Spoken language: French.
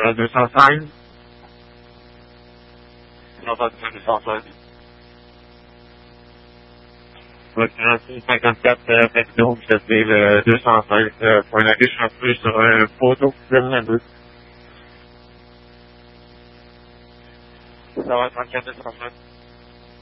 216. 216. Votre 54 Maximum, je te dis le 216 pour la guiche en plus sur une photo de ça va 34 216.